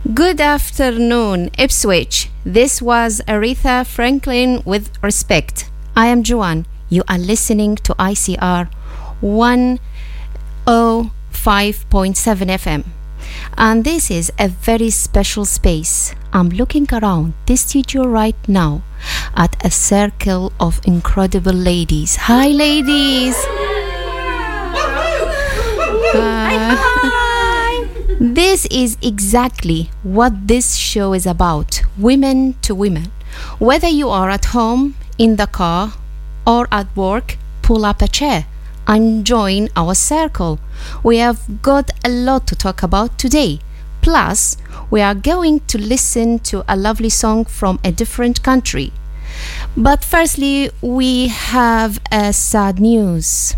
Good afternoon, Ipswich. This was Aretha Franklin with Respect. I am Joanne. You are listening to ICR 105.7 FM. And this is a very special space. I'm looking around this studio right now at a circle of incredible ladies. Hi, ladies. This is exactly what this show is about, women to women. Whether you are at home, in the car, or at work, pull up a chair and join our circle. We have got a lot to talk about today. Plus, we are going to listen to a lovely song from a different country. But firstly, we have a sad news.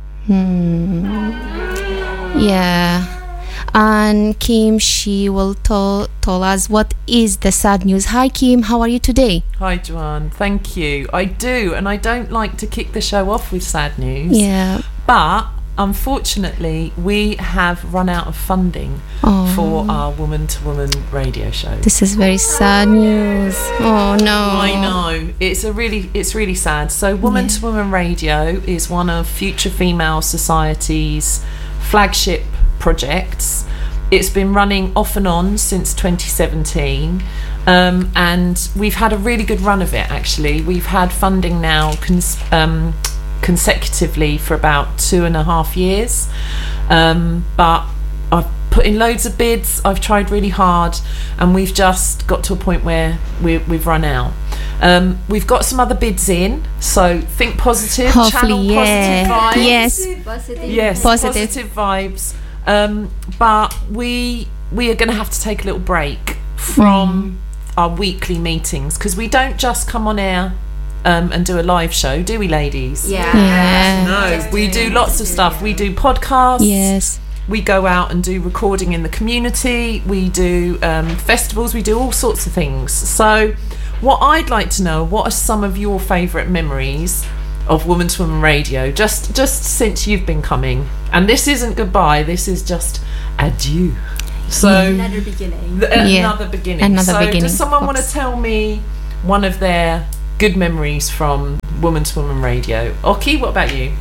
Yeah. And Kim, she will tell us what is the sad news. Hi Kim, how are you today? Hi Joanne, thank you. I do, and I don't like to kick the show off with sad news. Yeah. But unfortunately, we have run out of funding for our Woman to Woman radio show. This is very sad news. Oh no. I know. It's really sad. So Woman to Woman radio is one of Future Female Society's flagship projects. It's been running off and on since 2017, and we've had a really good run of it. Actually, we've had funding now consecutively for about 2.5 years, but I've put in loads of bids, I've tried really hard, and we've just got to a point where we've run out. We've got some other bids in, so think positive. Hopefully, channel positive vibes. Yes, positive vibes. But we are going to have to take a little break from our weekly meetings, because we don't just come on air and do a live show, do we, ladies? Yeah. No, we do lots of stuff. We do podcasts. Yes. We go out and do recording in the community. We do festivals. We do all sorts of things. So what I'd like to know, what are some of your favourite memories of Woman to Woman radio, just since you've been coming? And this isn't goodbye, this is just adieu. So another beginning. Another beginning. Does someone want to tell me one of their good memories from Woman to Woman radio? Oki, what about you?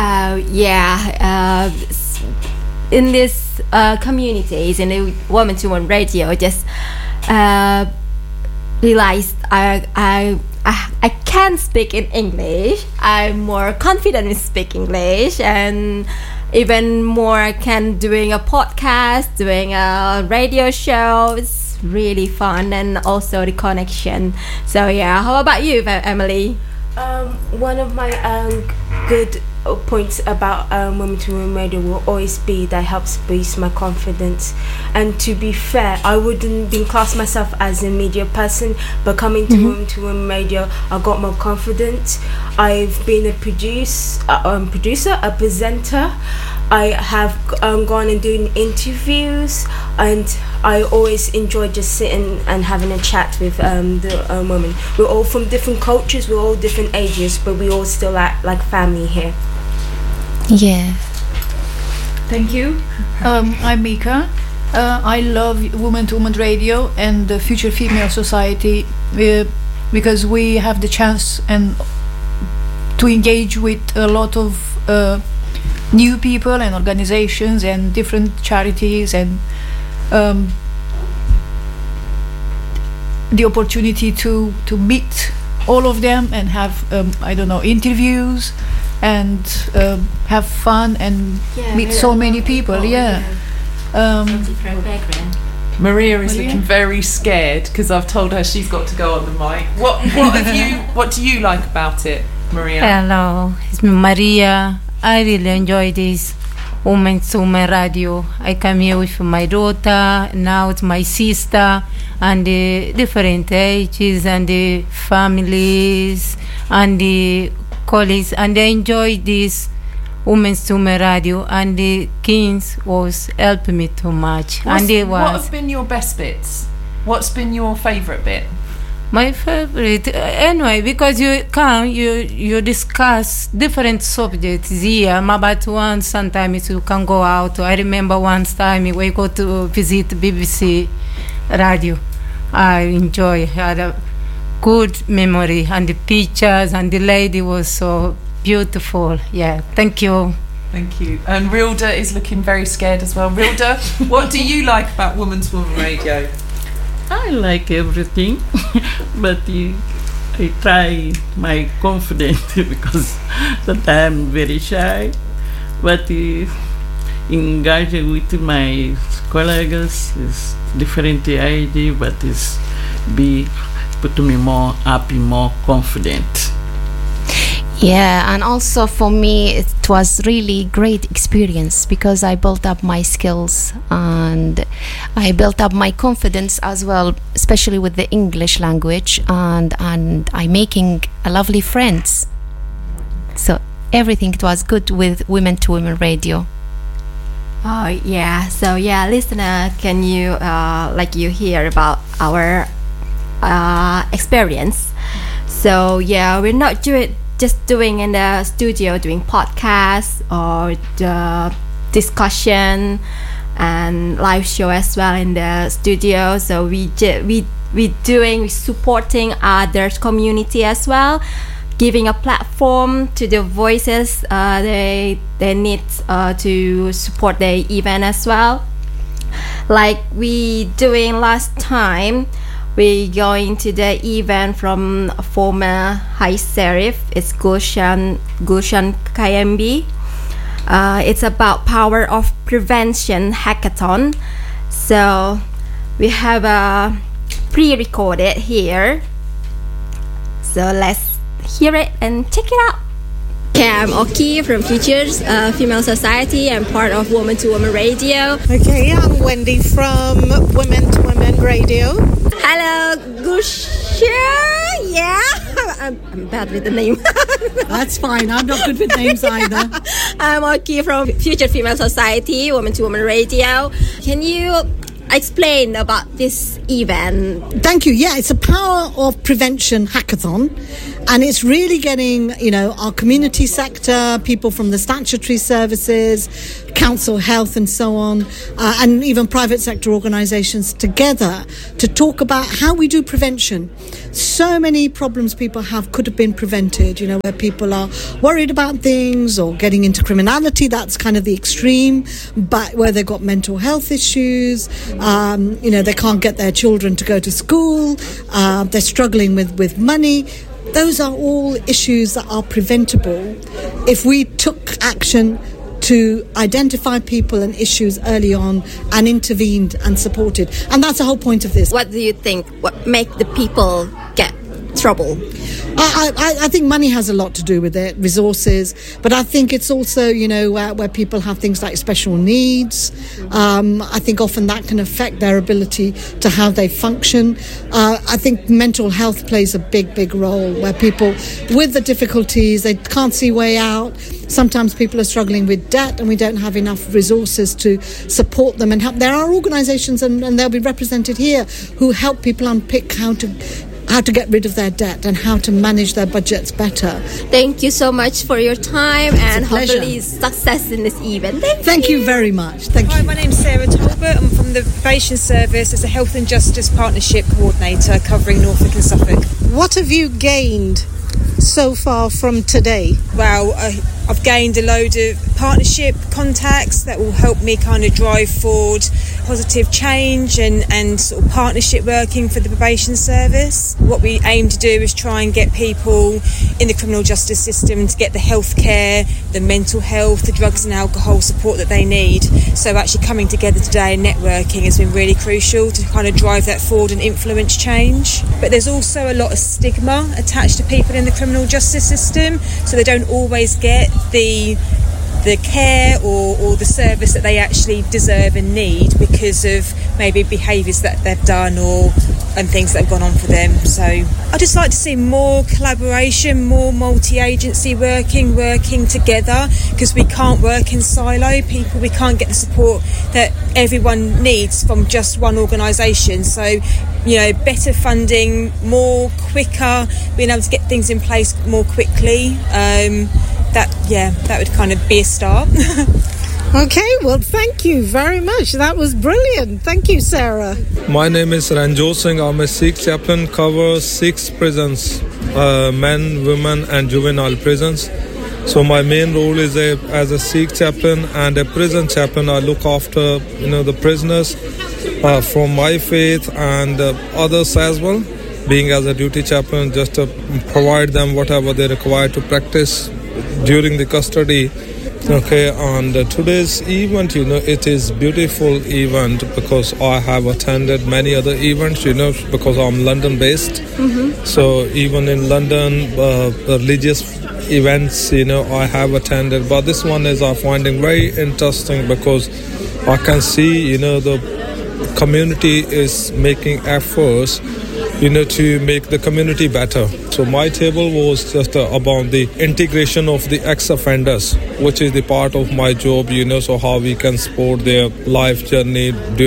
In this communities, in the Woman to Woman radio, just realized I can speak in English. I'm more confident in speaking English, and even more can doing a podcast, doing a radio show. It's really fun, and also the connection. So yeah, how about you, Emily? One of my good points about Women to Women radio will always be that helps boost my confidence. And to be fair, I wouldn't be class myself as a media person, but coming to Women to Women radio, I got more confidence. I've been a producer, a presenter. I have gone and doing interviews, and I always enjoy just sitting and having a chat with the women. We're all from different cultures, we're all different ages, but we all still act like family here. Yeah. Thank you. I'm Mika. I love Woman to Woman radio and the Future Female Society because we have the chance and to engage with a lot of new people and organizations and different charities, and the opportunity to meet all of them and have interviews and have fun and meet so many people. Maria is looking very scared because I've told her she's got to go on the mic. What do you like about it, Maria? Hello, it's Maria. I really enjoy this Women to Women radio. I come here with my daughter, now it's my sister, and the different ages and the families and the colleagues, and I enjoy this Women to Women radio, and the Kings was helping me too much. What have been your best bits? What's been your favourite bit? My favorite, anyway, because you discuss different subjects here. But once, sometimes you can go out. I remember one time we go to visit BBC, radio. I enjoy, had a good memory, and the pictures, and the lady was so beautiful. Yeah, thank you. Thank you. And Rilda is looking very scared as well. Rilda, what do you like about Woman to Woman Radio? I like everything, but I try my confidence because sometimes I'm very shy. But engaging with my colleagues is different idea, but it's put me more happy, more confident. Yeah, and also for me it was really great experience because I built up my skills and I built up my confidence as well, especially with the English language, and I'm making a lovely friends. So everything it was good with Women to Women Radio. Oh yeah, so yeah, listener, can you you hear about our experience? So yeah, we're not just doing in the studio, doing podcasts or the discussion and live show as well in the studio. So we supporting others community as well, giving a platform to the voices they need to support the event as well. Like we doing last time, we going to the event from former High Sheriff. It's Gulshan KMB. It's about power of prevention hackathon. So we have a pre-recorded here. So let's hear it and check it out. Okay, I'm Oki from Futures Female Society. I'm part of Woman to Woman Radio. Okay, I'm Wendy from Women to Women Radio. Hello, Gulshan. Yeah, I'm bad with the name. That's fine. I'm not good with names either. I'm Oki from Future Female Society, Woman to Woman Radio. Can you explain about this event? Thank you. Yeah, it's a Power of Prevention hackathon, and it's really getting, our community sector, people from the statutory services, council health and so on, and even private sector organisations together to talk about how we do prevention. So many problems people have could have been prevented, where people are worried about things or getting into criminality. That's kind of the extreme, but where they've got mental health issues, they can't get their children to go to school, they're struggling with money. Those are all issues that are preventable if we took action to identify people and issues early on and intervened and supported. And that's the whole point of this. What do you think? What make the people get trouble? I think money has a lot to do with it, resources, but I think it's also, where people have things like special needs. I think often that can affect their ability to how they function. I think mental health plays a big role, where people with the difficulties, they can't see way out. Sometimes people are struggling with debt and we don't have enough resources to support them and help. There are organisations, and they'll be represented here, who help people unpick how to get rid of their debt and how to manage their budgets better. Thank you so much for your time, and hopefully success in this event. Thank you very much. Thank you. Hi, my name's Sarah Talbot. I'm from the Probation Service as a Health and Justice Partnership Coordinator covering Norfolk and Suffolk. What have you gained so far from today? Well, I've gained a load of partnership contacts that will help me kind of drive forward positive change and sort of partnership working for the probation service. What we aim to do is try and get people in the criminal justice system to get the healthcare, the mental health, the drugs and alcohol support that they need. So actually coming together today and networking has been really crucial to kind of drive that forward and influence change. But there's also a lot of stigma attached to people in the criminal justice system, so they don't always get the care or the service that they actually deserve and need because of maybe behaviours that they've done and things that have gone on for them. So I'd just like to see more collaboration, more multi-agency working together, because we can't work in silo. We can't get the support that everyone needs from just one organisation. So, better funding, quicker, being able to get things in place more quickly. That would kind of be a start. Okay, well, thank you very much. That was brilliant. Thank you, Sarah. My name is Ranjot Singh. I'm a Sikh chaplain, cover 6 prisons, men, women and juvenile prisons. So my main role is as a Sikh chaplain and a prison chaplain. I look after, the prisoners from my faith and others as well. Being as a duty chaplain, just to provide them whatever they require to practice during the custody. Okay, and today's event, it is beautiful event because I have attended many other events, because I'm London based. Mm-hmm. So even in London, religious events, I have attended. But this one is I'm finding very interesting because I can see, the community is making efforts to make the community better. So my table was just about the integration of the ex-offenders, which is the part of my job, so how we can support their life journey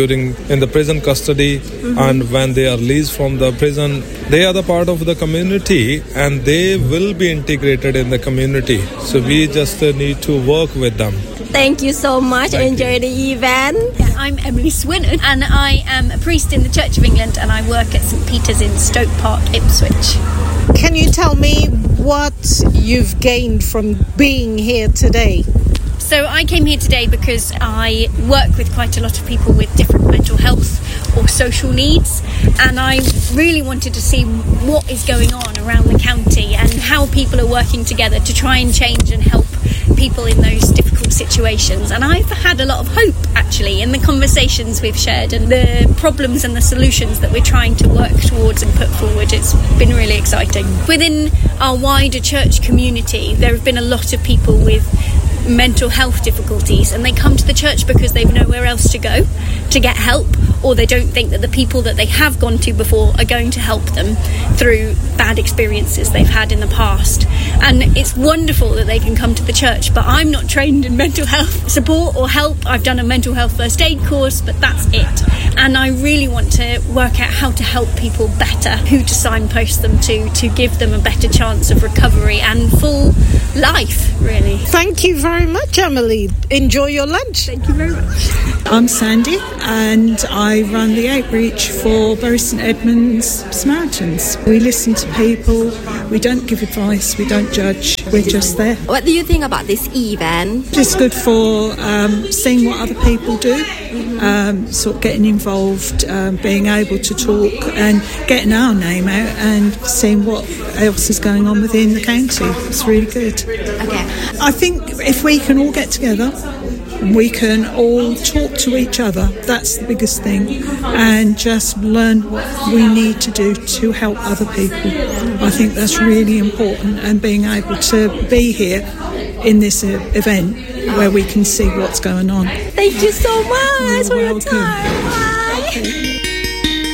in the prison custody. Mm-hmm. And when they are released from the prison, they are the part of the community and they will be integrated in the community. So we just need to work with them. Thank you so much. Enjoy the event. Yeah, I'm Emily Swinton and I am a priest in the Church of England and I work at St Peter's in Stoke Park, Ipswich. Can you tell me what you've gained from being here today? So I came here today because I work with quite a lot of people with different mental health or social needs, and I really wanted to see what is going on around the county and how people are working together to try and change and help people in those difficult situations. And I've had a lot of hope actually in the conversations we've shared and the problems and the solutions that we're trying to work towards and put forward. It's been really exciting. Within our wider church community, there have been a lot of people with mental health difficulties and they come to the church because they've nowhere else to go to get help, or they don't think that the people that they have gone to before are going to help them through bad experiences they've had in the past. And it's wonderful that they can come to the church, but I'm not trained in mental health support or help. I've done a mental health first aid course, but that's it. And I really want to work out how to help people better, who to signpost them to give them a better chance of recovery and full life, really. Thank you very much, Emily. Enjoy your lunch. Thank you very much. I'm Sandy and I run the outreach for Bury St Edmunds Samaritans. We listen to people, we don't give advice, we don't judge, we're just there. What do you think about this event? It's good for seeing what other people do, sort of getting involved, being able to talk and getting our name out and seeing what else is going on within the county. It's really good. Okay. I think if we can all get together, we can all talk to each other, that's the biggest thing, and just learn what we need to do to help other people. I think that's really important, and being able to be here in this event where we can see what's going on. Thank you so much for your time. Bye. Okay.